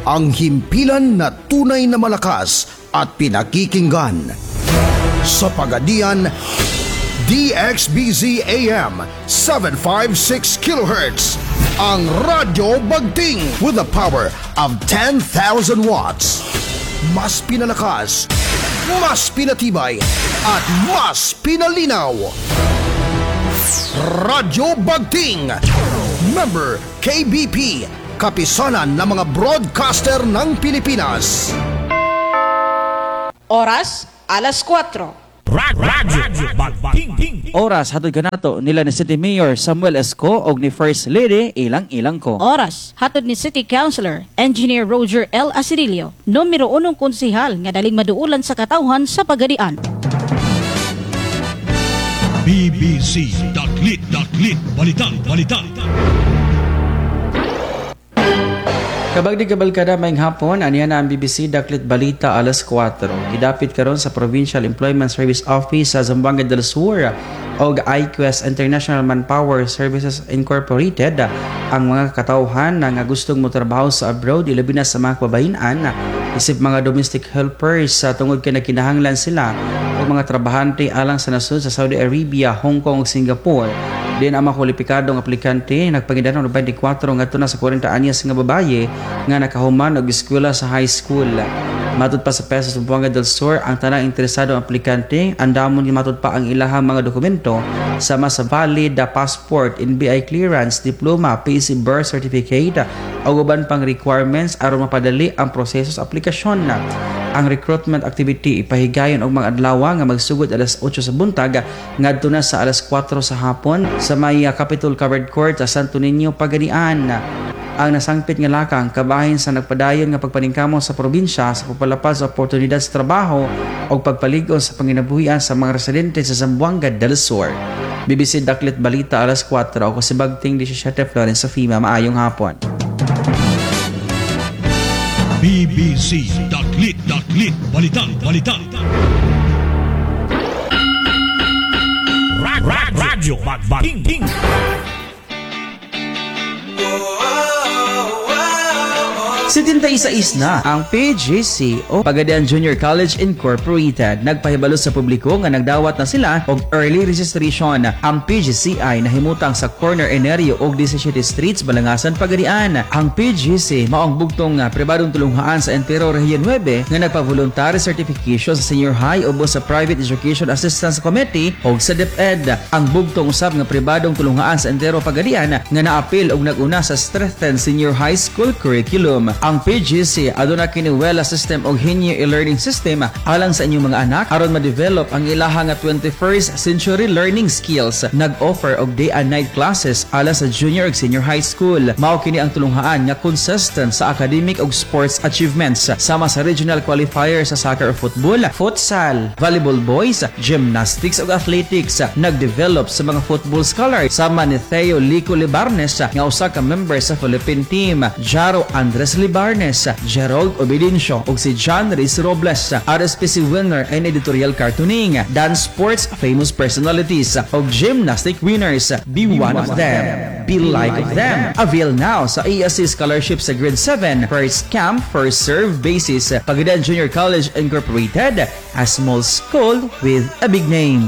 ang himpilan na tunay na malakas at pinakikinggan. Sa Pagadian, DXBZ AM 756 kHz, ang Radyo Bagting with a power of 10,000 watts. Mas pinalakas, mas pinatibay, at mas pinalinaw. Radyo Bagting, member KBP, kapisanan ng mga broadcaster ng Pilipinas. Oras, alas 4. Radyo Bagting. Oras hatod kanato nila ni City Mayor Samuel Esco og ni First Lady Ilang ko. Oras, hatod ni City Councilor, Engineer Roger L. Asirilio, numero 1 konsehal nga daling maduulan sa katawhan sa Pagadian. BBC.lit Balitang. Kabagdi kabalkada maing hapon, aniya na ang BBC Daklit Balita alas 4. Idapit karon sa Provincial Employment Service Office sa Zamboanga del Sur o iQuest International Manpower Services Incorporated ang mga katawhan na gustong motrabaho sa abroad, ilabi na sa mga kababayan, isip mga domestic helpers sa tungod kay nakinahanglan sila o mga trabahante alang sa nasud sa Saudi Arabia, Hong Kong ug Singapore. Din ang mga kwalipikadong aplikante nagpangidano ng 24 ngadto na sa 40 anyos nga babaye nga nakahuman og eskwela sa high school. Matud pa sa PES sa Zamboanga del Sur, ang tanang interesadong aplikante andamon ni matud pa ang ilahang mga dokumento sama sa valid passport, NBI clearance, diploma, PC birth certificate o uban pang requirements aron mapadali ang proseso sa aplikasyon. Ang recruitment activity ipahigayon og mga adlaw nga magsugod alas 8 sa buntag ngadto na sa alas 4 sa hapon sa may Capitol Covered Court sa Santo Niño, Pagadian. Ang nasangpit nga lakang kabahin sa nagpadayon nga pagpaningkamo sa probinsya sa pagpalapad sa oportunidad sa trabaho o pagpaligon sa panginabuhian sa mga residente sa Zamboanga del Sur. BBC Daklit Balita alas 4. Ako si Bagting 17 Florence sa FIMA. Maayong hapon. BBC.lit Balitang. Radyo Bagting. Is na ang PGC o Pagadian Junior College Incorporated. Nagpahibalo sa publiko nga nagdawat na sila og early registration. Ang PGC ay nahimutang sa corner Enerio og 17 Streets, Balangasan, Pagadian. Ang PGC maong bugtong pribadong tulunghaan sa Entero Region 9 nga nagpa-voluntary certification sa senior high o sa Private Education Assistance Committee o sa DepEd. Ang bugtong usab nga pribadong tulunghaan sa Entero Pagadian nga naapil og naguna sa strengthened senior high school curriculum. Ang PGC aduna kini wella system og hinyo e-learning system alang sa inyong mga anak aron ma-develop ang ilaha nga 21st century learning skills. Nag-offer og day and night classes alang sa junior ug senior high school. Mao kini ang tulunghaan nga consistent sa academic ug sports achievements sama sa regional qualifier sa soccer o football, futsal, volleyball boys, gymnastics ug athletics. Nag-develop sa mga football scholar sama ni Theo Lico Libarnes nga usa ka member sa Philippine team, Jaro Andres Libarnes, Gerald Obidencio ug si John Reyes Robles. RSPC winner and editorial cartooning, dance sports famous personalities ug gymnastic winners. Be one of them, be like them. Avail now sa ESC scholarship sa grade 7 first camp first serve basis. Pagadian Junior College Incorporated, a small school with a big name.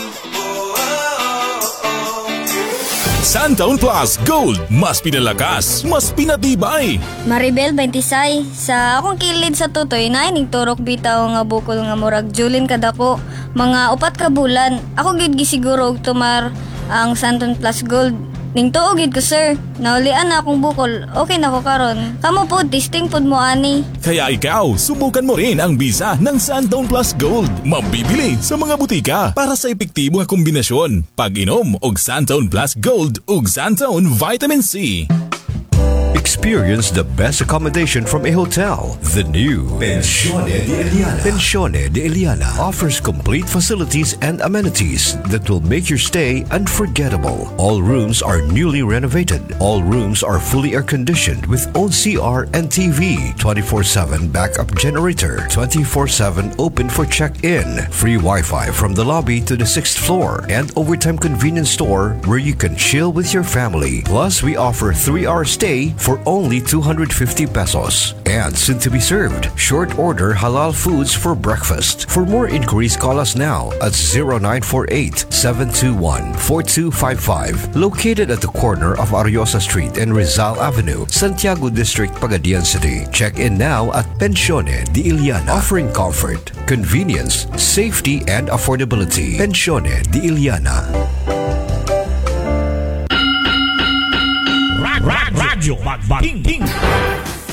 Suntown Plus Gold, mas pinalakas, mas pinatibay. Maribel 26, sa akong kilid sa tutoy na ining turok bitaw nga bukol nga murag julin kadako. Mga 4 ka bulan, ako gid gisiguro og tumar ang Suntown Plus Gold. Ning tuo gid ko sir, naulian na akong bukol, okay na ko karon. Kamo po, testing pod mo ani. Kaya ikaw, subukan mo rin ang bisa ng Suntown Plus Gold. Mabibili sa mga butika para sa epektibo nga kombinasyon. Pag-inom og Suntown Plus Gold ug Suntown Vitamin C. Experience the best accommodation from a hotel. The new Pensione de Eliana. Pensione de Eliana offers complete facilities and amenities that will make your stay unforgettable. All rooms are newly renovated. All rooms are fully air-conditioned with own CR and TV, 24/7 backup generator, 24/7 open for check-in, free Wi-Fi from the lobby to the 6th floor, and overtime convenience store where you can chill with your family. Plus, we offer 3-hour stay for only 250 pesos. And soon to be served, short order halal foods for breakfast. For more inquiries, call us now at 0948-721-4255. Located at the corner of Ariosa Street and Rizal Avenue, Santiago District, Pagadian City. Check in now at Pensione de Iliana, offering comfort, convenience, safety, and affordability. Pensione de Iliana. Radyo Magbating